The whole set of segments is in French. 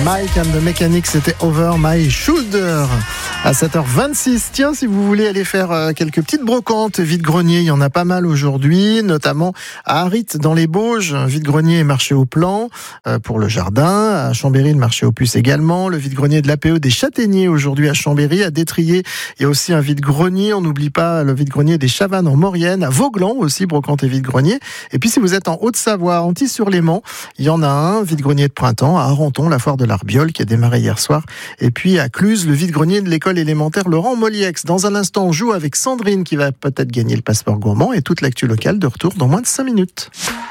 Mike and the Mechanics, c'était Over My Shoulder à 7h26. Tiens, si vous voulez aller faire quelques petites brocantes vide-grenier, il y en a pas mal aujourd'hui, notamment à Harit dans les Bauges, vide-grenier et marché au plan pour le jardin, à Chambéry le marché aux puces également, le vide-grenier de l'APE des Châtaigniers aujourd'hui à Chambéry, à Détrier, il y a aussi un vide-grenier, on n'oublie pas le vide-grenier des Chavannes en Maurienne, à Vauglan aussi, brocante et vide-grenier. Et puis si vous êtes en Haute-Savoie, Antibes-sur-Léman, il y en a un, vide-grenier de printemps, à Arenton, la foire de l'Arbiole qui a démarré hier soir. Et puis à Cluse, le vide-grenier de l'école élémentaire Laurent Moliex. Dans un instant, on joue avec Sandrine qui va peut-être gagner le passeport gourmand et toute l'actu locale de retour dans moins de 5 minutes.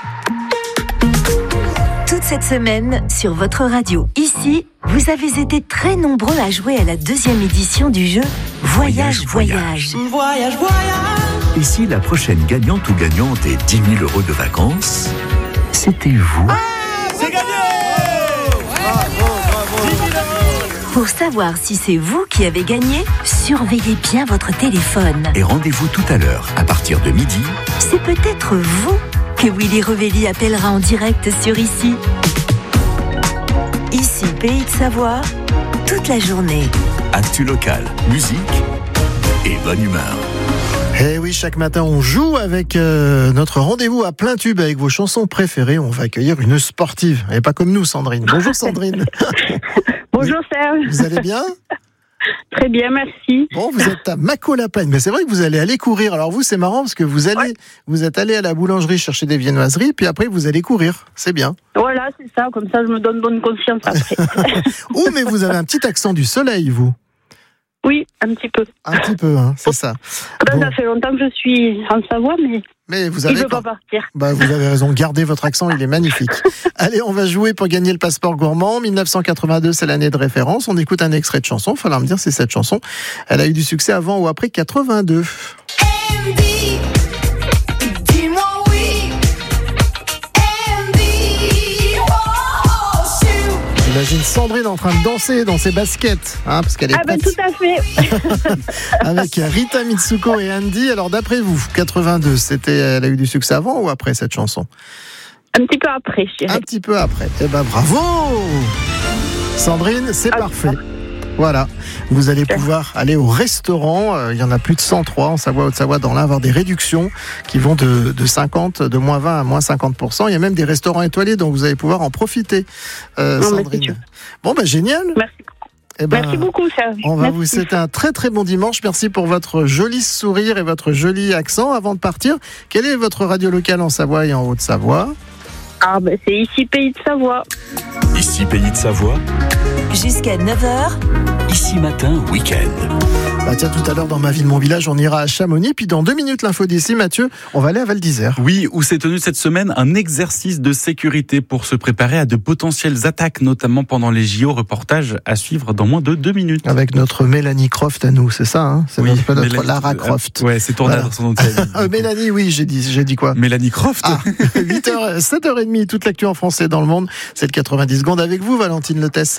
Toute cette semaine, sur votre radio, ici, vous avez été très nombreux à jouer à la 2e édition du jeu Voyage. Et si la prochaine gagnante ou gagnante est 10 000 € de vacances, c'était vous. C'est gagné! Pour savoir si c'est vous qui avez gagné, surveillez bien votre téléphone. Et rendez-vous tout à l'heure, à partir de midi. C'est peut-être vous que Willy Revelli appellera en direct sur Ici. Ici, Pays de Savoie, toute la journée. Actu locale, musique et bonne humeur. Eh oui, chaque matin, on joue avec notre rendez-vous à plein tube avec vos chansons préférées. On va accueillir une sportive, et pas comme nous, Sandrine. Bonjour, Sandrine. Bonjour, Serge. Vous allez bien ? Très bien, merci. Bon, vous êtes à Mâcon-la-Plagne, mais c'est vrai que vous allez aller courir. Alors vous, c'est marrant parce que vous êtes allé à la boulangerie chercher des viennoiseries, puis après vous allez courir. C'est bien. Voilà, c'est ça. Comme ça, je me donne bonne conscience après. Oh, mais vous avez un petit accent du soleil, vous. Oui, un petit peu. Un petit peu, hein, c'est ça. Bon. Ça fait longtemps que je suis en Savoie, mais vous avez il ne veut pas partir. Vous avez raison, gardez votre accent, il est magnifique. Allez, on va jouer pour gagner le passeport gourmand. 1982, c'est l'année de référence. On écoute un extrait de chanson. Il faudra me dire si cette chanson, elle a eu du succès avant ou après 82. J'imagine Sandrine en train de danser dans ses baskets, parce qu'elle est prête. Tout à fait. Avec Rita Mitsuko et Andy. Alors d'après vous, 82, elle a eu du succès avant ou après cette chanson ? Un petit peu après, je dirais. Un petit peu après. Eh ben bravo Sandrine, c'est parfait. Voilà, vous allez pouvoir aller au restaurant, il y en a plus de 103 en Savoie, Haute-Savoie, dans l'Ain, avoir des réductions qui vont de 50, de moins 20 à moins 50%. Il y a même des restaurants étoilés, donc vous allez pouvoir en profiter, Sandrine. Bon, génial. Merci. Merci beaucoup, Serge. On va vous souhaiter un très très bon dimanche. Merci pour votre joli sourire et votre joli accent. Avant de partir, quelle est votre radio locale en Savoie et en Haute-Savoie ? C'est Ici, Pays de Savoie. Ici, Pays de Savoie. Jusqu'à 9h. Ici matin, week-end. Tiens, tout à l'heure, dans Ma ville, mon village, on ira à Chamonix. Puis dans 2 minutes, l'info d'ici, Mathieu, on va aller à Val d'Isère. Oui, où s'est tenu cette semaine un exercice de sécurité pour se préparer à de potentielles attaques, notamment pendant les JO. Reportage à suivre dans moins de 2 minutes. Avec notre Mélanie Croft à nous, c'est ça, hein ? C'est notre Mélanie, Lara Croft. Ouais, c'est tourné dans son nom de famille. Mélanie, oui, j'ai dit quoi ? Mélanie Croft. 8h, 7h30, toute l'actu en français dans le monde. C'est le 90 secondes avec vous, Valentine Letesse.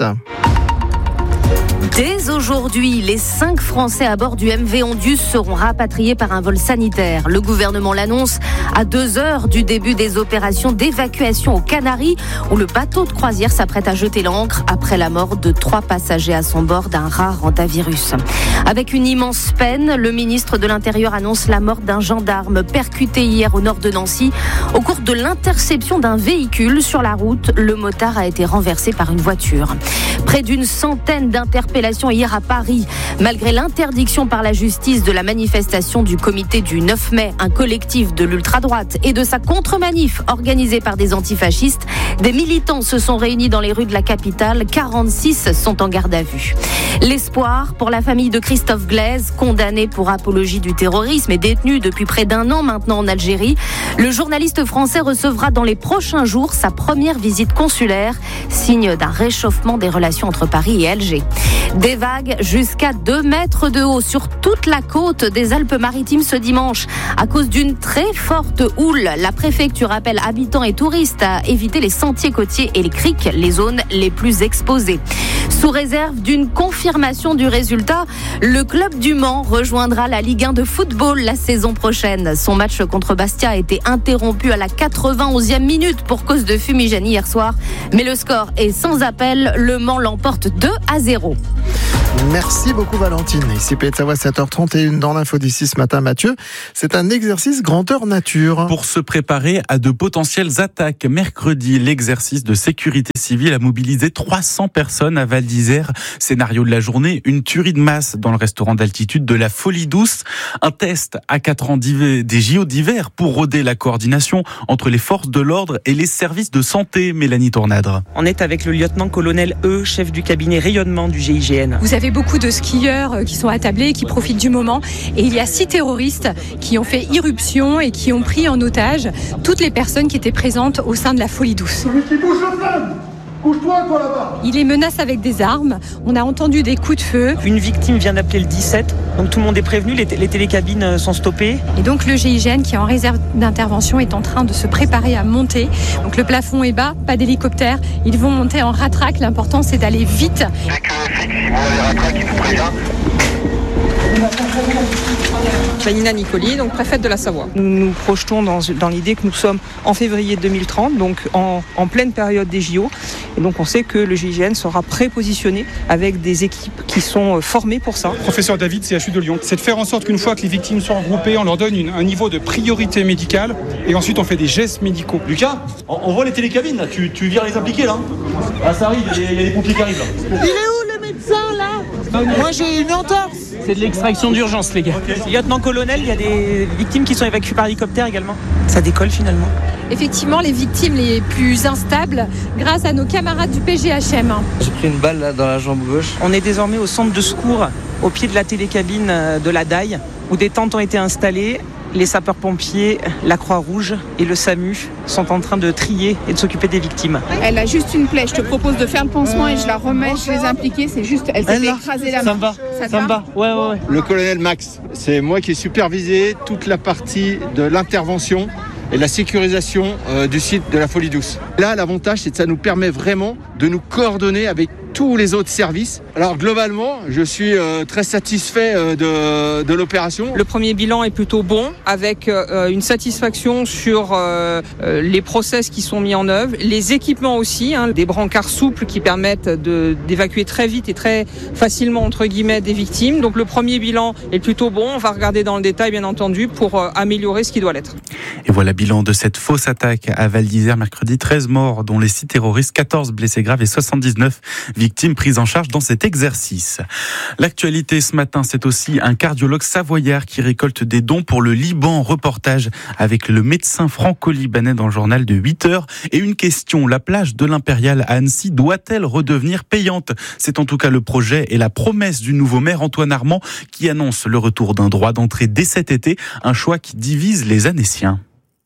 Dès aujourd'hui, les 5 Français à bord du MV Ondius seront rapatriés par un vol sanitaire. Le gouvernement l'annonce à 2 heures du début des opérations d'évacuation aux Canaries, où le bateau de croisière s'apprête à jeter l'ancre après la mort de 3 passagers à son bord d'un rare hantavirus. Avec une immense peine, le ministre de l'Intérieur annonce la mort d'un gendarme percuté hier au nord de Nancy. Au cours de l'interception d'un véhicule sur la route, le motard a été renversé par une voiture. Près d'une centaine d'interpellations hier à Paris. Malgré l'interdiction par la justice de la manifestation du comité du 9 mai, un collectif de l'ultra-droite, et de sa contre-manif organisée par des antifascistes, des militants se sont réunis dans les rues de la capitale. 46 sont en garde à vue. L'espoir pour la famille de Christophe Glaise, condamné pour apologie du terrorisme et détenu depuis près d'1 an maintenant en Algérie. Le journaliste français recevra dans les prochains jours sa première visite consulaire, signe d'un réchauffement des relations entre Paris et Alger. Des vagues jusqu'à 2 mètres de haut sur toute la côte des Alpes-Maritimes ce dimanche. À cause d'une très forte houle, la préfecture appelle habitants et touristes à éviter les sentiers côtiers et les criques, les zones les plus exposées. Sous réserve d'une confirmation du résultat, le club du Mans rejoindra la Ligue 1 de football la saison prochaine. Son match contre Bastia a été interrompu à la 91e minute pour cause de fumigène hier soir. Mais le score est sans appel. Le Mans l'emporte 2-0. Merci beaucoup Valentine. Ici Pays de Savoie, 7h31 dans l'info d'ici ce matin, Mathieu. C'est un exercice grandeur nature. Pour se préparer à de potentielles attaques. Mercredi, l'exercice de sécurité civile a mobilisé 300 personnes à Val d'Isère. Scénario de la journée, une tuerie de masse dans le restaurant d'altitude de la Folie Douce. Un test à 4 ans des JO d'hiver pour roder la coordination entre les forces de l'ordre et les services de santé. Mélanie Tournadre. On est avec le lieutenant-colonel chef du cabinet rayonnement du GIGN. Vous avez beaucoup de skieurs qui sont attablés, qui profitent du moment. Et il y a 6 terroristes qui ont fait irruption et qui ont pris en otage toutes les personnes qui étaient présentes au sein de la Folie Douce. Celui qui bouge le flingue, couche-toi toi là-bas. Il les menace avec des armes. On a entendu des coups de feu. Une victime vient d'appeler le 17. Donc tout le monde est prévenu, les télécabines sont stoppées. Et donc le GIGN qui est en réserve d'intervention est en train de se préparer à monter. Donc le plafond est bas, pas d'hélicoptère. Ils vont monter en ratraque. L'important c'est d'aller vite. Dès que fixe, si vous avez ratraque, il vous prévient. Janina Nicoli, donc préfète de la Savoie. Nous nous projetons dans l'idée que nous sommes en février 2030, donc en pleine période des JO. Et donc on sait que le GIGN sera prépositionné avec des équipes qui sont formées pour ça. Professeur David, CHU de Lyon, c'est de faire en sorte qu'une fois que les victimes sont regroupées, on leur donne un niveau de priorité médicale et ensuite on fait des gestes médicaux. Lucas, on voit les télécabines là, tu viens les impliquer là. Ah ça arrive, il y a des pompiers qui arrivent là. Il est où le médecin là? Moi j'ai une entorse. C'est de l'extraction d'urgence les gars. Okay. Lieutenant-colonel, il y a des victimes qui sont évacuées par hélicoptère également. Ça décolle finalement. Effectivement, les victimes les plus instables grâce à nos camarades du PGHM. J'ai pris une balle là dans la jambe gauche. On est désormais au centre de secours, au pied de la télécabine de la DAI, où des tentes ont été installées. Les sapeurs-pompiers, la Croix-Rouge et le SAMU sont en train de trier et de s'occuper des victimes. Elle a juste une plaie, je te propose de faire le pansement et je la remets chez les impliqués, c'est juste, elle s'est écrasée la main. Ça me va. Ouais. Le colonel Max, c'est moi qui ai supervisé toute la partie de l'intervention et la sécurisation du site de la Folie Douce. Là, l'avantage, c'est que ça nous permet vraiment de nous coordonner avec tous les autres services. Alors globalement, je suis très satisfait de l'opération. Le premier bilan est plutôt bon, avec une satisfaction sur les process qui sont mis en œuvre, les équipements aussi, des brancards souples qui permettent d'évacuer très vite et très facilement entre guillemets des victimes. Donc le premier bilan est plutôt bon. On va regarder dans le détail bien entendu pour améliorer ce qui doit l'être. Et voilà bilan de cette fausse attaque à Val d'Isère mercredi. 13 morts, dont les 6 terroristes, 14 blessés graves et 79 victimes prises en charge dans cet exercice. L'actualité ce matin, c'est aussi un cardiologue savoyard qui récolte des dons pour le Liban. Reportage avec le médecin franco-libanais dans le journal de 8h. Et une question, la plage de l'Impérial à Annecy doit-elle redevenir payante? C'est en tout cas le projet et la promesse du nouveau maire Antoine Armand qui annonce le retour d'un droit d'entrée dès cet été, un choix qui divise les Annéciens.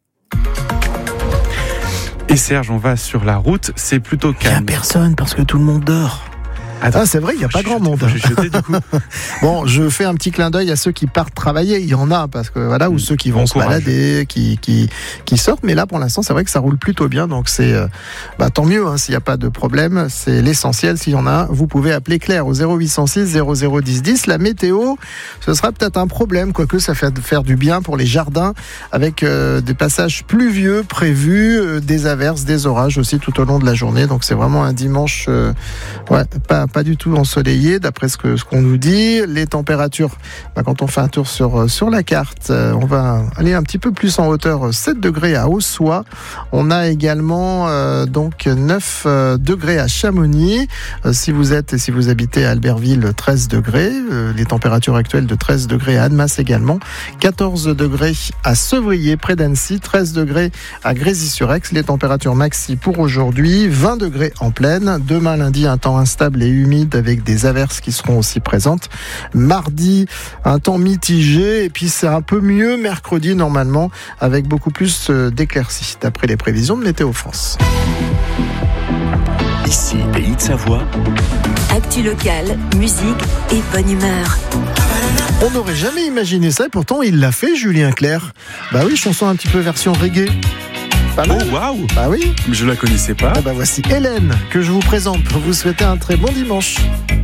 Et Serge, on va sur la route, c'est plutôt calme. Il n'y a personne parce que tout le monde dort. Ah, c'est vrai, il n'y a pas grand monde. Bon, je fais un petit clin d'œil à ceux qui partent travailler. Il y en a, parce que voilà, ou ceux qui vont se balader, qui sortent. Mais là, pour l'instant, c'est vrai que ça roule plutôt bien. Donc, c'est tant mieux s'il n'y a pas de problème. C'est l'essentiel. S'il y en a, vous pouvez appeler Claire au 0806 0010 10. La météo, ce sera peut-être un problème, quoique ça fait faire du bien pour les jardins, avec des passages pluvieux prévus, des averses, des orages aussi tout au long de la journée. Donc, c'est vraiment un dimanche, pas du tout ensoleillé d'après ce qu'on nous dit. Les températures, quand on fait un tour sur la carte, on va aller un petit peu plus en hauteur, 7 degrés à Haussois. On a également donc 9 degrés à Chamonix. Si vous habitez à Albertville, 13 degrés. Les températures actuelles de 13 degrés à Annemasse également. 14 degrés à Sevrier, près d'Annecy. 13 degrés à Grésy-sur-Aix. Les températures maxi pour aujourd'hui, 20 degrés en plaine. Demain lundi, un temps instable et humide avec des averses qui seront aussi présentes. Mardi, un temps mitigé et puis c'est un peu mieux mercredi normalement avec beaucoup plus d'éclaircies d'après les prévisions de Météo France. Ici, Pays de Savoie. Actu locale, musique et bonne humeur. On n'aurait jamais imaginé ça et pourtant il l'a fait, Julien Clerc. Bah oui, chanson un petit peu version reggae. Pas mal. Oh waouh. Bah oui. Je la connaissais pas. Voici Hélène que je vous présente pour vous souhaiter un très bon dimanche.